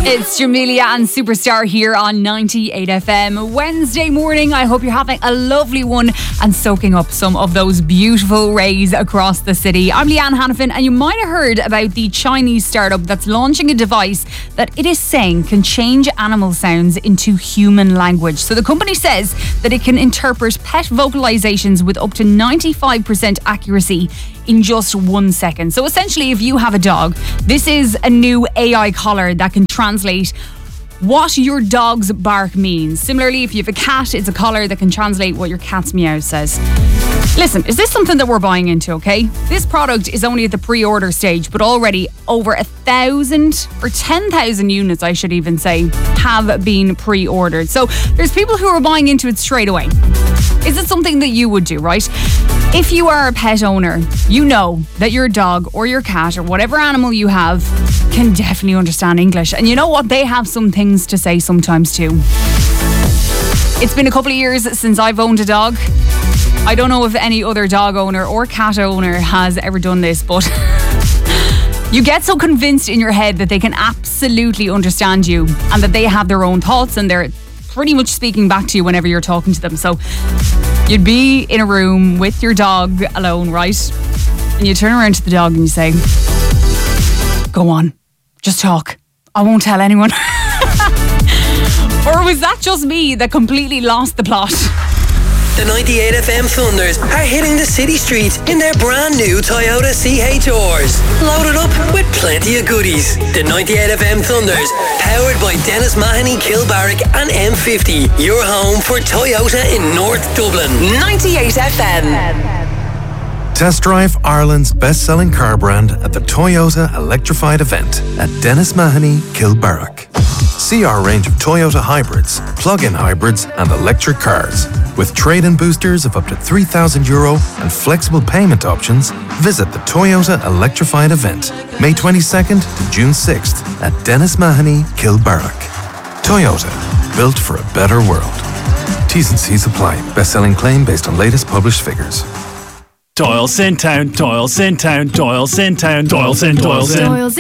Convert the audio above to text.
It's Jamelia and Superstar here on 98 FM. Wednesday morning, I hope you're having a lovely one and soaking up some of those beautiful rays across the city. I'm Leanne Hannafin, and you might have heard about the Chinese startup that's launching a device that it is saying can change animal sounds into human language. So the company says that it can interpret pet vocalizations with up to 95% accuracy in just 1 second. So essentially, if you have a dog, this is a new AI collar that can translate what your dog's bark means. Similarly, if you have a cat, it's a collar that can translate what your cat's meow says. Listen, is this something that we're buying into, okay? This product is only at the pre-order stage, but already over 1,000 or 10,000 units, I should even say, have been pre-ordered. So there's people who are buying into it straight away. Is it something that you would do, right? If you are a pet owner, you know that your dog or your cat or whatever animal you have can definitely understand English. And you know what? They have some things to say sometimes too. It's been a couple of years since I've owned a dog. I don't know if any other dog owner or cat owner has ever done this, but you get so convinced in your head that they can absolutely understand you and that they have their own thoughts and they're pretty much speaking back to you whenever you're talking to them. So you'd be in a room with your dog alone, right? And you turn around to the dog and you say, "Go on, just talk. I won't tell anyone." Or was that just me that completely lost the plot? The 98 FM Thunders are hitting the city streets in their brand new Toyota CHRs. Loaded up with plenty of goodies. The 98 FM Thunders, powered by Dennis Mahoney, Kilbarrack and M50. Your home for Toyota in North Dublin. 98 FM. Test drive Ireland's best-selling car brand at the Toyota Electrified event at Dennis Mahoney, Kilbarrack. See our range of Toyota hybrids, plug-in hybrids and electric cars. With trade-in boosters of up to €3,000 and flexible payment options, visit the Toyota Electrified event, May 22nd to June 6th at Dennis Mahoney, Kilbarrack. Toyota, built for a better world. T's and C's apply. Best-selling claim based on latest published figures. Doyle's in town, Doyle's in town, Doyle's in town, Doyle's in.